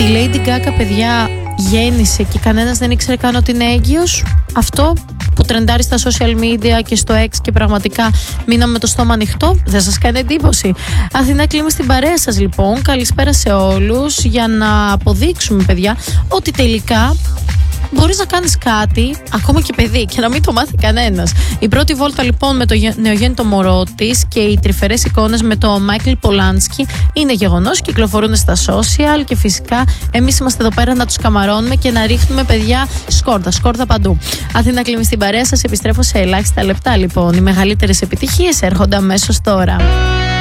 Ότι η Lady Gaga, παιδιά, γέννησε και κανένας δεν ήξερε καν ότι είναι έγκυος. Αυτό που τρεντάρει στα social media και στο X και πραγματικά μείναμε με το στόμα ανοιχτό, δεν σας κάνει εντύπωση? Αθηνά Κλίμη στην παρέα σας λοιπόν. Καλησπέρα σε όλους, για να αποδείξουμε, παιδιά, ότι τελικά μπορείς να κάνεις κάτι, ακόμα και παιδί, και να μην το μάθει κανένας. Η πρώτη βόλτα λοιπόν με το νεογέννητο μωρό της και οι τρυφερές εικόνες με το Μάικλ Πολάνσκι είναι γεγονός, κυκλοφορούν στα social και φυσικά εμείς είμαστε εδώ πέρα να τους καμαρώνουμε και να ρίχνουμε, παιδιά, σκόρδα παντού. Αθήνα Κλίμη στην παρέα σας, επιστρέφω σε ελάχιστα λεπτά λοιπόν. Οι μεγαλύτερες επιτυχίες έρχονται αμέσως τώρα.